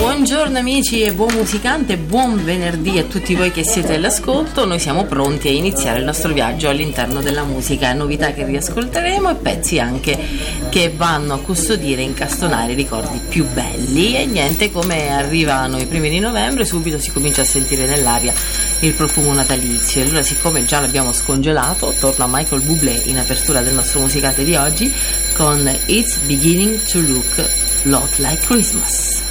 Buongiorno amici e buon musicante, buon venerdì a tutti voi che siete all'ascolto. Noi siamo pronti a iniziare il nostro viaggio all'interno della musica, novità che riascolteremo e pezzi anche che vanno a custodire e incastonare i ricordi più belli. E niente, come arrivano i primi di novembre subito si comincia a sentire nell'aria il profumo natalizio, e allora, siccome già l'abbiamo scongelato, torna Michael Bublé in apertura del nostro musicante di oggi con It's Beginning to Look Lot Like Christmas.